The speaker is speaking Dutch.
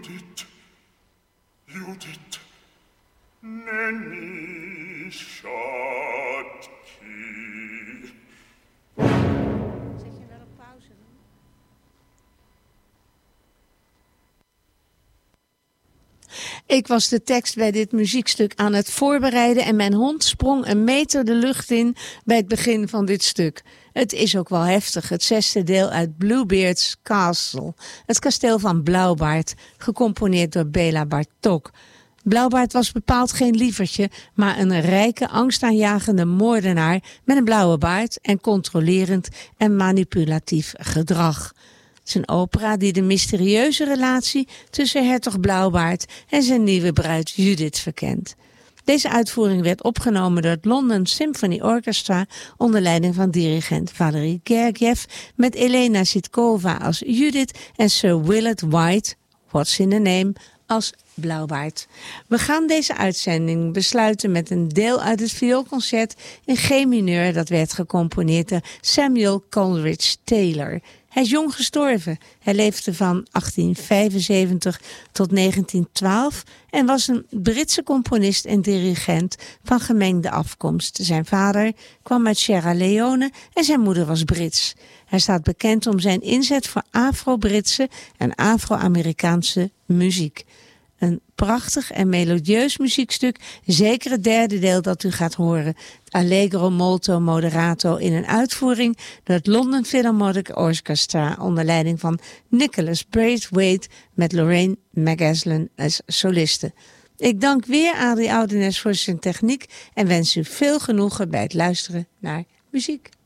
Judith, Judith, nenni shatki. Zet je wel op pauze dan? Ik was de tekst bij dit muziekstuk aan het voorbereiden en mijn hond sprong een meter de lucht in bij het begin van dit stuk. Het is ook wel heftig, het 6e deel uit Bluebeard's Castle, het kasteel van Blauwbaard, gecomponeerd door Béla Bartók. Blauwbaard was bepaald geen lievertje, maar een rijke, angstaanjagende moordenaar met een blauwe baard en controlerend en manipulatief gedrag. Het is een opera die de mysterieuze relatie tussen hertog Blauwbaard en zijn nieuwe bruid Judith verkent. Deze uitvoering werd opgenomen door het London Symphony Orchestra onder leiding van dirigent Valery Gergiev met Elena Sitkova als Judith en Sir Willard White, what's in the name, als Blauwbaard. We gaan deze uitzending besluiten met een deel uit het vioolconcert in G-mineur dat werd gecomponeerd door Samuel Coleridge Taylor. Hij is jong gestorven. Hij leefde van 1875 tot 1912 en was een Britse componist en dirigent van gemengde afkomst. Zijn vader kwam uit Sierra Leone en zijn moeder was Brits. Hij staat bekend om zijn inzet voor Afro-Britse en Afro-Amerikaanse muziek. Een prachtig en melodieus muziekstuk, zeker het derde deel dat u gaat horen. Allegro molto moderato in een uitvoering door het London Philharmonic Orchestra onder leiding van Nicholas Braithwaite met Lorraine McAslan als soliste. Ik dank weer Adrie Oudenes voor zijn techniek en wens u veel genoegen bij het luisteren naar muziek.